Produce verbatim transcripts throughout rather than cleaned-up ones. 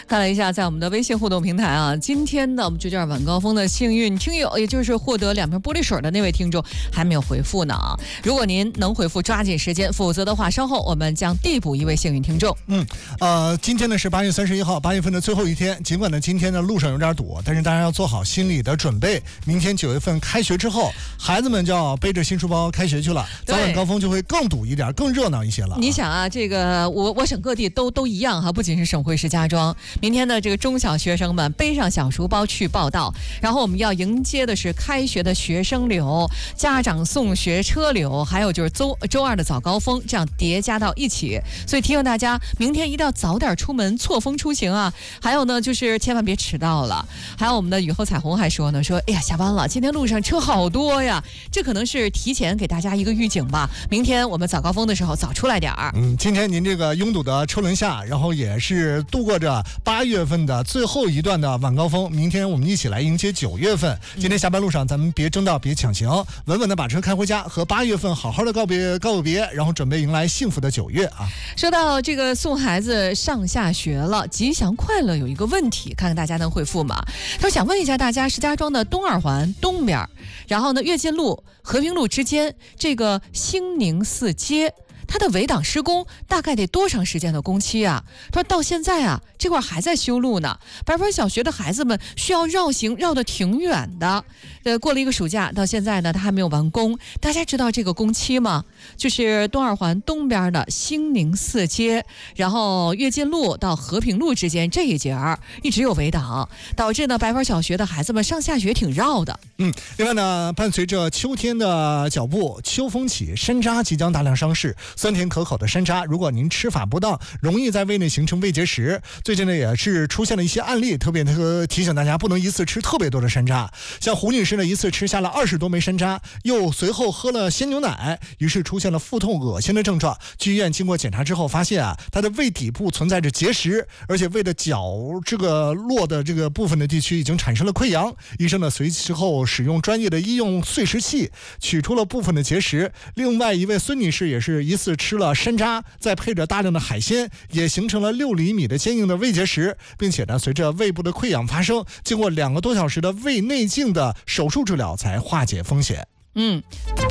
看了一下，在我们的微信互动平台啊，今天呢，我们就叫晚高峰的幸运听友，也就是获得两瓶玻璃水的那位听众还没有回复呢啊。如果您能回复，抓紧时间，否则的话，稍后我们将递补一位幸运听众。 嗯，呃，今天呢是八月三十一号，八月份的最后一天。尽管呢今天呢路上有点堵，但是大家要做好心理的准备。明天九月份开学之后，孩子们就要背着新书包开学去了，早晚高峰就会更堵一点，更热闹一些了。 你想啊，这个我我省各地都都一样哈，不仅是省会石家庄。明天的这个中小学生们背上小书包去报到，然后我们要迎接的是开学的学生流、家长送学车流，还有就是周周二的早高峰，这样叠加到一起。所以提醒大家，明天一定要早点出门，错峰出行啊！还有呢，就是千万别迟到了。还有我们的雨后彩虹还说呢，说哎呀，下班了，今天路上车好多呀，这可能是提前给大家一个预警吧。明天我们早高峰的时候早出来点儿。 嗯，今天您这个拥堵的车轮下，然后也是度过着八月份的最后一段的晚高峰，明天我们一起来迎接九月份。今天下班路上咱们别争道，别抢行，稳稳的把车开回家，和八月份好好的告别告别，然后准备迎来幸福的九月啊。 说到这个送孩子上下学了，吉祥快乐有一个问题，看看大家能回复吗？他说想问一下大家，石家庄的东二环东边，然后呢跃进路、和平路之间这个兴宁寺街，它的围挡施工大概得多长时间的工期啊？他说到现在啊，这块还在修路呢。白坡小学的孩子们需要绕行，绕得挺远的。呃，过了一个暑假，到现在呢，他还没有完工。大家知道这个工期吗？就是东二环东边的兴宁寺街，然后跃进路到和平路之间这一节儿一直有围挡，导致呢白坡小学的孩子们上下学挺绕的。 嗯，另外呢，伴随着秋天的脚步，秋风起，山楂即将大量上市。酸甜可口的山楂，如果您吃法不当，容易在胃内形成胃结石。最近呢，也是出现了一些案例，特别特提醒大家不能一次吃特别多的山楂。像胡女士呢，一次吃下了二十多枚山楂，又随后喝了鲜牛奶，于是出现了腹痛、恶心的症状。去医院经过检查之后，发现啊，她的胃底部存在着结石，而且胃的角这个落的这个部分的地区已经产生了溃疡。医生呢，随后使用专业的医用碎石器取出了部分的结石。另外一位孙女士也是一次吃了山楂，再配着大量的海鲜，也形成了六厘米的坚硬的胃结石，并且呢，随着胃部的溃疡发生，经过两个多小时的胃内镜的手术治疗才化解风险。 嗯。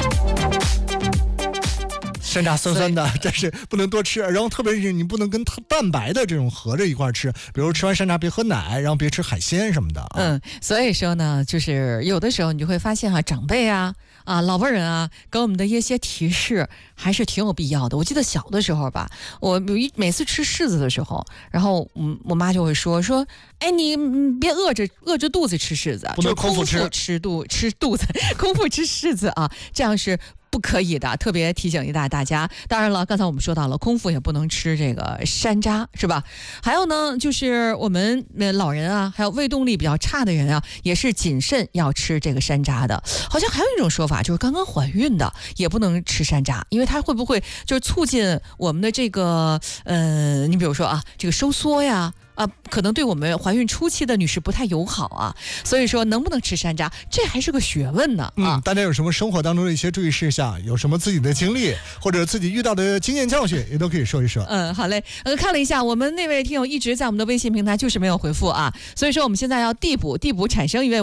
山楂酸酸的，但是不能多吃，然后特别是你不能跟蛋白的这种合着一块吃，比如吃完山楂别喝奶，然后别吃海鲜什么的、啊。 嗯，所以说呢，就是有的时候你就会发现哈、啊，长辈啊啊老辈人啊给我们的一些提示还是挺有必要的。我记得小的时候吧，我有一每次吃柿子的时候，然后嗯我妈就会说说，哎你别饿着饿着肚子吃柿子， 不能空腹吃， 就是空腹吃肚吃肚子，空腹吃柿子啊，这样是不可以的，特别提醒一下大家。当然了，刚才我们说到了，空腹也不能吃这个山楂，是吧？还有呢，就是我们老人啊，还有胃动力比较差的人啊，也是谨慎要吃这个山楂的。好像还有一种说法，就是刚刚怀孕的也不能吃山楂，因为它会不会就是促进我们的这个呃，你比如说啊，这个收缩呀。啊，可能对我们怀孕初期的女士不太友好啊，所以说能不能吃山楂，这还是个学问呢。啊、 嗯，大家有什么生活当中的一些注意事项，有什么自己的经历或者自己遇到的经验教训，也都可以说一说。 嗯，好嘞。呃，看了一下，我们那位听友一直在我们的微信平台就是没有回复啊，所以说我们现在要递补，递补产生一位。